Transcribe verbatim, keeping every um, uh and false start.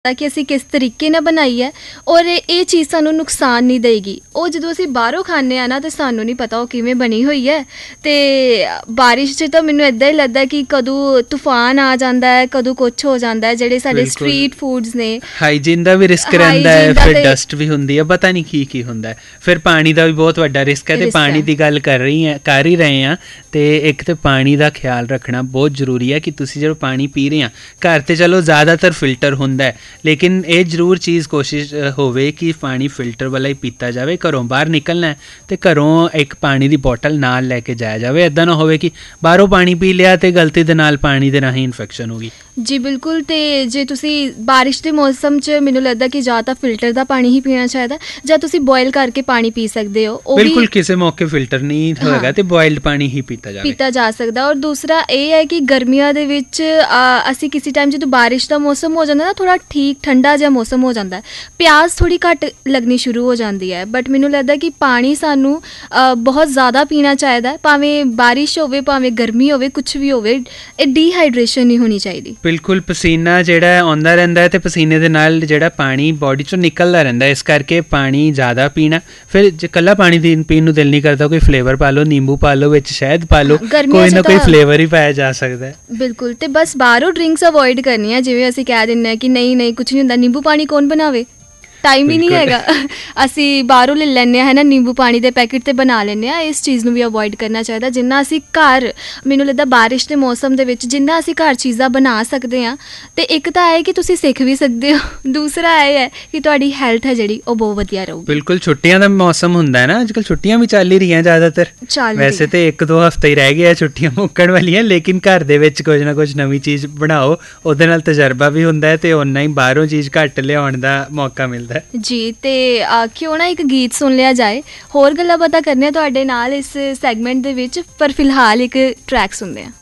ਕਿ ਅਸੀਂ ਕਿਸ ਤਰੀਕੇ ਨਾਲ ਬਣਾਈ ਹੈ ਔਰ ਇਹ ਚੀਜ਼ ਸਾਨੂੰ ਨੁਕਸਾਨ ਨਹੀਂ ਦੇਗੀ। ਉਹ ਜਦੋਂ ਅਸੀਂ ਬਾਹਰੋਂ ਖਾਂਦੇ ਆ ਨਾ ਤਾਂ ਸਾਨੂੰ ਨਹੀਂ ਪਤਾ ਉਹ ਕਿਵੇਂ ਬਣੀ ਹੋਈ ਹੈ। ਅਤੇ ਬਾਰਿਸ਼ 'ਚ ਤਾਂ ਮੈਨੂੰ ਇੱਦਾਂ ਹੀ ਲੱਗਦਾ ਕਿ ਕਦੋਂ ਤੂਫਾਨ ਆ ਜਾਂਦਾ ਹੈ, ਕਦੋਂ ਕੁਛ ਹੋ ਜਾਂਦਾ ਹੈ। ਜਿਹੜੇ ਸਾਡੇ ਸਟਰੀਟ ਫੂਡਸ ਨੇ, ਹਾਈਜੀਨ ਦਾ ਵੀ ਰਿਸਕ ਰਹਿੰਦਾ ਹੈ, ਫਿਰ ਡਸਟ ਵੀ ਹੁੰਦੀ ਹੈ, ਪਤਾ ਨਹੀਂ ਕੀ ਕੀ ਹੁੰਦਾ ਹੈ, ਫਿਰ ਪਾਣੀ ਦਾ ਵੀ ਬਹੁਤ ਵੱਡਾ ਰਿਸਕ ਹੈ। ਅਤੇ ਪਾਣੀ ਦੀ ਗੱਲ ਕਰ ਰਹੀ ਹੈ ਕਰ ਹੀ ਰਹੇ ਹਾਂ, ਅਤੇ ਇੱਕ ਤਾਂ ਪਾਣੀ ਦਾ ਖਿਆਲ ਰੱਖਣਾ ਬਹੁਤ ਜ਼ਰੂਰੀ ਹੈ ਕਿ ਤੁਸੀਂ ਜਦੋਂ ਪਾਣੀ ਪੀ ਰਹੇ ਹਾਂ, ਘਰ 'ਤੇ ਚਲੋ ਜ਼ਿਆਦਾਤਰ ਫਿਲਟਰ ਹੁੰਦਾ ਹੈ, ਲੇਕਿਨ ਇਹ ਜ਼ਰੂਰ ਚੀਜ਼ ਕੋਸ਼ਿਸ਼ ਹੋਵੇ ਕਿ ਪਾਣੀ ਫਿਲਟਰ ਵਾਲਾ ਹੀ ਪੀਤਾ ਜਾਵੇ। ਘਰੋਂ ਬਾਹਰ ਨਿਕਲਣਾ ਅਤੇ ਘਰੋਂ ਇੱਕ ਪਾਣੀ ਦੀ ਬੋਟਲ ਨਾਲ ਲੈ ਕੇ ਜਾਇਆ ਜਾਵੇ। ਇੱਦਾਂ ਨਾ ਹੋਵੇ ਕਿ ਬਾਹਰੋਂ ਪਾਣੀ ਪੀ ਲਿਆ ਅਤੇ ਗਲਤੀ ਦੇ ਨਾਲ ਪਾਣੀ ਦੇ ਰਾਹੀਂ ਇਨਫੈਕਸ਼ਨ ਹੋ ਗਈ। ਜੀ ਬਿਲਕੁਲ। ਅਤੇ ਜੇ ਤੁਸੀਂ ਬਾਰਿਸ਼ ਦੇ ਮੌਸਮ 'ਚ ਮੈਨੂੰ ਲੱਗਦਾ ਕਿ ਜਾਂ ਤਾਂ ਫਿਲਟਰ ਦਾ ਪਾਣੀ ਹੀ ਪੀਣਾ ਚਾਹੀਦਾ ਜਾਂ ਤੁਸੀਂ ਬੋਇਲ ਕਰਕੇ ਪਾਣੀ ਪੀ ਸਕਦੇ ਹੋ। ਉਹ ਬਿਲਕੁਲ ਕਿਸੇ ਮੌਕੇ ਫਿਲਟਰ ਨਹੀਂ ਹੋਏਗਾ ਅਤੇ ਬੋਇਲਡ ਪਾਣੀ ਹੀ ਪੀਤਾ ਜਾਵੇ ਪੀਤਾ ਜਾ ਸਕਦਾ। ਔਰ ਦੂਸਰਾ ਇਹ ਹੈ ਕਿ ਗਰਮੀਆਂ ਦੇ ਵਿੱਚ ਅਸੀਂ ਕਿਸੇ ਟਾਈਮ ਜਦੋਂ ਬਾਰਿਸ਼ ਦਾ ਮੌਸਮ ਹੋ ਜਾਂਦਾ ਨਾ, ਥੋੜ੍ਹਾ ਠੀਕ ਠੰਡਾ ਜਿਹਾ ਮੌਸਮ ਹੋ ਜਾਂਦਾ, ਪਿਆਸ ਥੋੜ੍ਹੀ ਘੱਟ ਲੱਗਣੀ ਸ਼ੁਰੂ ਹੋ ਜਾਂਦੀ ਹੈ। ਬਟ ਮੈਨੂੰ ਲੱਗਦਾ ਕਿ ਪਾਣੀ ਸਾਨੂੰ ਬਹੁਤ ਜ਼ਿਆਦਾ ਪੀਣਾ ਚਾਹੀਦਾ, ਭਾਵੇਂ ਬਾਰਿਸ਼ ਹੋਵੇ ਭਾਵੇਂ ਗਰਮੀ ਹੋਵੇ, ਕੁਛ ਵੀ ਹੋਵੇ। ਇਹ ਡੀਹਾਈਡਰੇਸ਼ਨ ਨਹੀਂ ਹੋਣੀ ਚਾਹੀਦੀ। ਬਿਲਕੁਲ ਪਸੀਨਾ ਜਿਹੜਾ ਆਉਂਦਾ ਰਹਿੰਦਾ ਹੈ ਅਤੇ ਪਸੀਨੇ ਦੇ ਨਾਲ ਜਿਹੜਾ ਪਾਣੀ ਬੋਡੀ 'ਚੋਂ ਨਿਕਲਦਾ ਰਹਿੰਦਾ, ਇਸ ਕਰਕੇ ਪਾਣੀ ਜ਼ਿਆਦਾ ਪੀਣਾ। ਫਿਰ ਜੇ ਇਕੱਲਾ ਪਾਣੀ ਦੀ ਪੀਣ ਨੂੰ ਦਿਲ ਨਹੀਂ ਕਰਦਾ, ਕੋਈ ਫਲੇਵਰ ਪਾ ਲਓ, ਨਿੰਬੂ ਪਾ ਲਓ, ਵਿੱਚ ਸ਼ਹਿਦ ਪਾ ਲਓ, ਕੋਈ ਨਾ ਕੋਈ ਫਲੇਵਰ ਹੀ ਪਾਇਆ ਜਾ ਸਕਦਾ ਹੈ। ਬਿਲਕੁਲ। ਅਤੇ ਬਸ ਬਾਹਰੋਂ ਡਰਿੰਕਸ ਅਵੋਇਡ ਕਰਨੀਆਂ, ਜਿਵੇਂ ਅਸੀਂ ਕਹਿ ਦਿੰਦੇ ਹਾਂ ਕਿ ਨਹੀਂ ਨਹੀਂ ਕੁਛ ਨਹੀਂ ਹੁੰਦਾ, ਨਿੰਬੂ ਪਾਣੀ ਕੌਣ ਬਣਾਵੇ, ਟਾਈਮ ਹੀ ਨਹੀਂ ਹੈਗਾ। ਅਸੀਂ ਬਾਹਰੋਂ ਲੈ ਲੈਂਦੇ ਹਾਂ ਹੈ ਨਾ, ਨਿੰਬੂ ਪਾਣੀ ਦੇ ਪੈਕਟ 'ਤੇ ਬਣਾ ਲੈਂਦੇ ਹਾਂ। ਇਸ ਚੀਜ਼ ਨੂੰ ਵੀ ਅਵੋਇਡ ਕਰਨਾ ਚਾਹੀਦਾ। ਜਿੰਨਾ ਅਸੀਂ ਘਰ, ਮੈਨੂੰ ਲੱਗਦਾ ਬਾਰਿਸ਼ ਦੇ ਮੌਸਮ ਦੇ ਵਿੱਚ ਜਿੰਨਾ ਅਸੀਂ ਘਰ ਚੀਜ਼ਾਂ ਬਣਾ ਸਕਦੇ ਹਾਂ, ਅਤੇ ਇੱਕ ਤਾਂ ਇਹ ਕਿ ਤੁਸੀਂ ਸਿੱਖ ਵੀ ਸਕਦੇ ਹੋ, ਦੂਸਰਾ ਇਹ ਹੈ ਕਿ ਤੁਹਾਡੀ ਹੈਲਥ ਹੈ ਜਿਹੜੀ ਉਹ ਬਹੁਤ ਵਧੀਆ ਰਹੂਗੀ। ਬਿਲਕੁਲ। ਛੁੱਟੀਆਂ ਦਾ ਮੌਸਮ ਹੁੰਦਾ ਹੈ ਨਾ, ਅੱਜ ਕੱਲ੍ਹ ਛੁੱਟੀਆਂ ਵੀ ਚੱਲ ਹੀ ਰਹੀਆਂ ਜ਼ਿਆਦਾਤਰ। ਵੈਸੇ ਤਾਂ ਇੱਕ ਦੋ ਹਫ਼ਤੇ ਹੀ ਰਹਿ ਗਏ ਆ ਛੁੱਟੀਆਂ ਮੁੱਕਣ ਵਾਲੀਆਂ, ਲੇਕਿਨ ਘਰ ਦੇ ਵਿੱਚ ਕੁਝ ਨਾ ਕੁਝ ਨਵੀਂ ਚੀਜ਼ ਬਣਾਓ, ਉਹਦੇ ਨਾਲ ਤਜਰਬਾ ਵੀ ਹੁੰਦਾ ਹੈ ਅਤੇ ਓਨਾ ਹੀ ਬਾਹਰੋਂ ਚੀਜ਼ ਘੱਟ ਲਿਆਉਣ ਦਾ ਮੌਕਾ ਮਿਲਦਾ ਜੀ। ਤੇ ਕਿਉਂ ਨਾ ਇੱਕ ਗੀਤ ਸੁਣ ਲਿਆ ਜਾਏ, ਹੋਰ ਗੱਲਾਂ ਪਤਾ ਕਰਨੀਆਂ ਤੁਹਾਡੇ ਨਾਲ ਇਸ ਸੈਗਮੈਂਟ ਦੇ ਵਿੱਚ, ਪਰ ਫਿਲਹਾਲ ਇੱਕ ਟਰੈਕ ਸੁਣਦੇ ਹਾਂ।